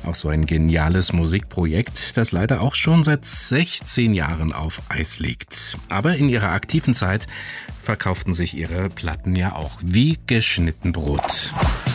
Auch so ein geniales Musikprojekt, das leider auch schon seit 16 Jahren auf Eis liegt. Aber in ihrer aktiven Zeit verkauften sich ihre Platten ja auch wie geschnitten Brot.